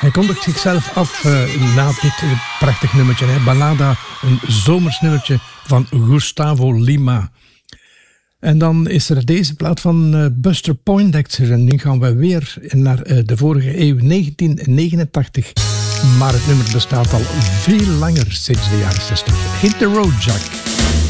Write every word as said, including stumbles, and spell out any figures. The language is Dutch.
Hij kondigt zichzelf af uh, na dit uh, prachtig nummertje. Hè? Ballada, een zomersnummertje van Gustavo Lima. En dan is er deze plaat van uh, Buster Poindexter. En nu gaan we weer naar uh, de vorige eeuw, negentien negenentachtig. Maar het nummer bestaat al veel langer, sinds de jaren zestig. Hit the road, Jack.